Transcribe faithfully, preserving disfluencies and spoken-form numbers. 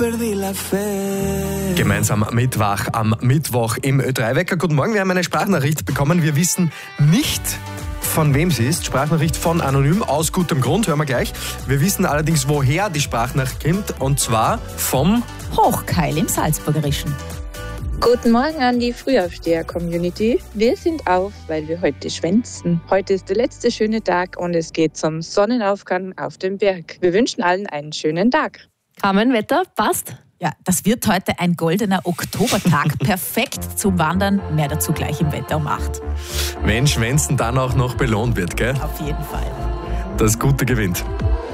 Gemeinsam mitwach am Mittwoch im Ö drei Wecker. Guten Morgen, wir haben eine Sprachnachricht bekommen. Wir wissen nicht, von wem sie ist. Sprachnachricht von Anonym, aus gutem Grund, hören wir gleich. Wir wissen allerdings, woher die Sprachnachricht kommt, und zwar vom Hochkeil im Salzburgerischen. Guten Morgen an die Frühaufsteher-Community. Wir sind auf, weil wir heute schwänzen. Heute ist der letzte schöne Tag und es geht zum Sonnenaufgang auf dem Berg. Wir wünschen allen einen schönen Tag. Carmen, Wetter, passt? Ja, das wird heute ein goldener Oktobertag. Perfekt zum Wandern. Mehr dazu gleich im Wetter um acht. Wenn Schwänzen dann auch noch belohnt wird, gell? Auf jeden Fall. Das Gute gewinnt.